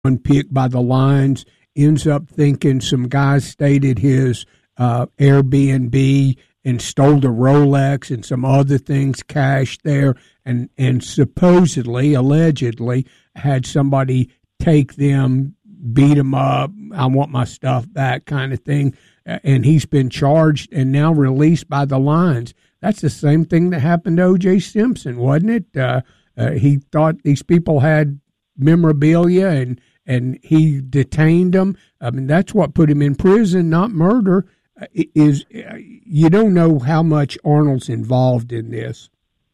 unpicked by the lines, ends up thinking some guy stayed at his Airbnb and stole the Rolex and some other things cashed there, and supposedly, allegedly, had somebody take them, beat them up, I want my stuff back kind of thing. And he's been charged and now released by the lines. That's the same thing that happened to O.J. Simpson, wasn't it? He thought these people had memorabilia and he detained them. I mean, that's what put him in prison, not murder. You don't know how much Arnold's involved in this.